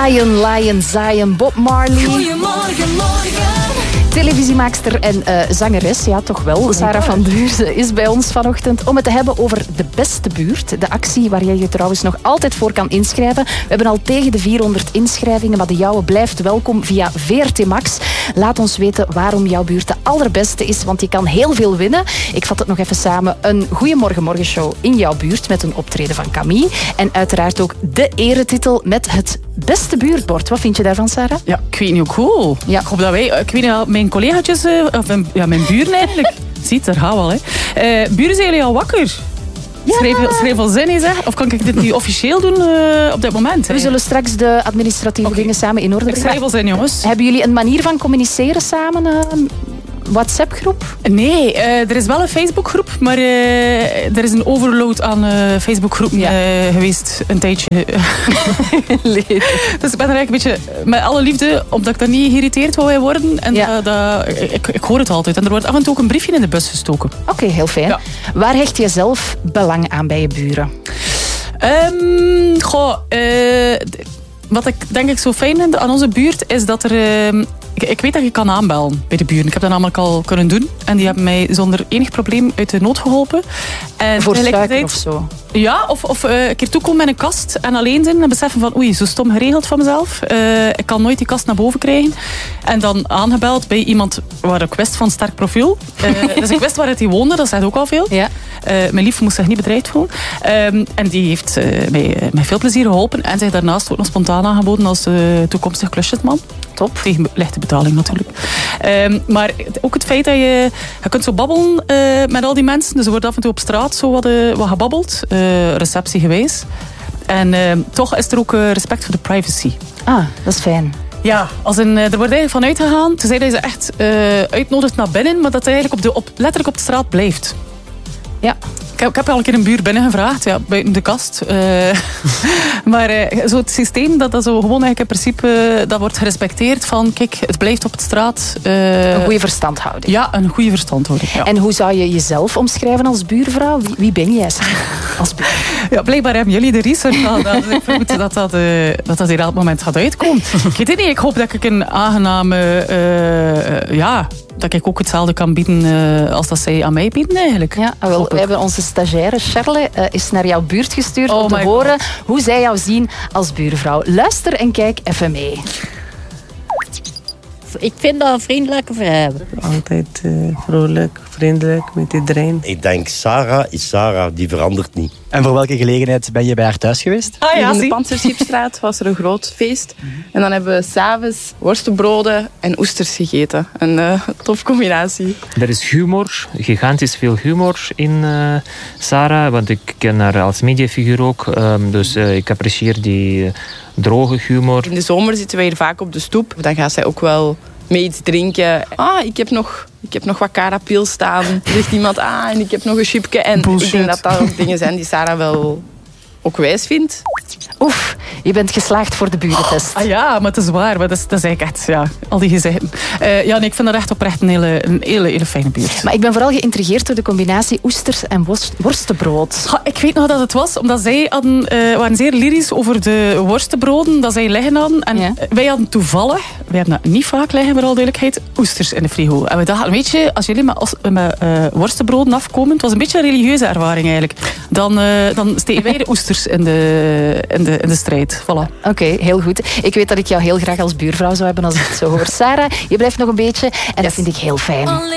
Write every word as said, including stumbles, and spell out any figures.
Lion, Lion, Zion, Bob Marley. Goedemorgen, morgen. Televisiemaakster en uh, zangeres, ja toch wel. Sarah van Deurzen is bij ons vanochtend om het te hebben over de beste buurt. De actie waar jij je trouwens nog altijd voor kan inschrijven. We hebben al tegen de vierhonderd inschrijvingen, maar de jouwe blijft welkom via V R T Max. Laat ons weten waarom jouw buurt de allerbeste is, want je kan heel veel winnen. Ik vat het nog even samen. Een Goeiemorgen Morgenshow in jouw buurt met een optreden van Camille. En uiteraard ook de eretitel met het beste buurtbord. Wat vind je daarvan, Sarah? Ja, ik weet niet hoe cool. Ja. Ik hoop dat wij, ik weet niet, mijn collega's, of mijn, ja, mijn buren eigenlijk. Ziet, daar gaan we al. Hè. Uh, buren, zijn jullie al wakker? Ja. Schrijf, schrijf al zin in, zeg. Of kan ik dit nu officieel doen uh, op dit moment? Hè? We zullen straks de administratieve okay. dingen samen in orde brengen. Ik schrijf al zin, jongens. Hebben jullie een manier van communiceren samen? Uh, WhatsApp-groep? Nee, uh, er is wel een Facebook-groep, maar uh, er is een overload aan uh, Facebook-groepen ja. uh, geweest een tijdje. Dus ik ben er eigenlijk een beetje met alle liefde, omdat ik daar niet geïrriteerd wou worden. En ja. dat, dat, ik, ik hoor het altijd. En er wordt af en toe ook een briefje in de bus gestoken. Oké, okay, heel fijn. Ja. Waar hecht je zelf belang aan bij je buren? Um, goh, uh, wat ik denk ik zo fijn vind aan onze buurt is dat er... Uh, Ik, ik weet dat je kan aanbellen bij de buren. Ik heb dat namelijk al kunnen doen. En die hebben mij zonder enig probleem uit de nood geholpen. En voor suiker of zo? Ja, of, of uh, een keer toekomen met een kast en alleen zijn en beseffen van oei, zo stom geregeld van mezelf. Uh, ik kan nooit die kast naar boven krijgen. En dan aangebeld bij iemand waar ik wist van sterk profiel. Uh, dus ik wist waar hij woonde, dat zegt ook al veel. Ja. Uh, mijn lief moest zich niet bedreigd voelen. Um, en die heeft uh, mij uh, met veel plezier geholpen. En zich daarnaast ook nog spontaan aangeboden als uh, toekomstig klusjesman. Top. Tegen lichte betaling natuurlijk. Um, maar ook het feit dat je... Je kunt zo babbelen uh, met al die mensen. Dus er wordt af en toe op straat zo wat, uh, wat gebabbeld. Uh, receptie geweest. En uh, toch is er ook uh, respect voor de privacy. Ah, dat is fijn. Ja, als een, er wordt eigenlijk van uitgegaan. Tenzij dat je ze echt uh, uitnodigt naar binnen. Maar dat hij eigenlijk op de, op, letterlijk op de straat blijft. Ja. Ik heb, ik heb al een keer een buur binnengevraagd, ja, buiten de kast. Uh, maar uh, zo het systeem, dat, dat zo gewoon eigenlijk in principe uh, dat wordt gerespecteerd van, kijk, het blijft op de straat. Uh, een goede verstandhouding. Ja, een goede verstandhouding. Ja. En hoe zou je jezelf omschrijven als buurvrouw? Wie, wie ben jij als buurvrouw? Ja, blijkbaar hebben jullie de research gedaan. Dus ik vermoed dat dat, uh, dat dat hier elk moment gaat uitkomen. Ik weet het niet, ik hoop dat ik een aangename... Uh, uh, ja... dat ik ook hetzelfde kan bieden uh, als dat zij aan mij bieden eigenlijk. Ja, wel, we hebben onze stagiaire Charle uh, is naar jouw buurt gestuurd oh om te horen God. hoe zij jou zien als buurvrouw. Luister en kijk even mee. Ik vind dat een vriendelijke vrouw. Altijd uh, vrolijk, vriendelijk met iedereen. Ik denk Sarah is Sarah, die verandert niet. En voor welke gelegenheid ben je bij haar thuis geweest? Ah, ja, in de Pantserschipstraat was er een groot feest. En dan hebben we s'avonds worstenbroden en oesters gegeten. Een uh, tof combinatie. Er is humor, gigantisch veel humor in uh, Sarah. Want ik ken haar als mediafiguur ook. Um, dus uh, ik apprecieer die uh, droge humor. In de zomer zitten wij hier vaak op de stoep. Dan gaat zij ook wel mee iets drinken. Ah, ik heb nog... Ik heb nog wat carapil staan. Er zegt iemand, ah, en ik heb nog een chipje. En Bullshit. Ik denk dat dat ook dingen zijn die Sarah wel ook wijs vindt. Oef, je bent geslaagd voor de burentest. Ah ja, maar het is waar. Maar dat, is, dat is eigenlijk echt, ja, al die gezegden. Uh, ja, nee, ik vind dat echt oprecht een hele, een hele, hele fijne buurt. Maar ik ben vooral geïntrigeerd door de combinatie oesters en worstenbrood. Ja, ik weet nog dat het was, omdat zij hadden, uh, waren zeer lyrisch over de worstenbroden dat zij liggen hadden. En ja. wij hadden toevallig, wij hebben dat niet vaak liggen, voor al duidelijkheid, oesters in de frigo. En we dachten, weet je, als jullie met, met uh, worstenbroden afkomen, het was een beetje een religieuze ervaring eigenlijk, dan, uh, dan steken wij de oesters in de, in de, in de strijd. Voilà. Oké, okay, heel goed. Ik weet dat ik jou heel graag als buurvrouw zou hebben als ik het zo hoor. Sarah, je blijft nog een beetje en yes. dat vind ik heel fijn.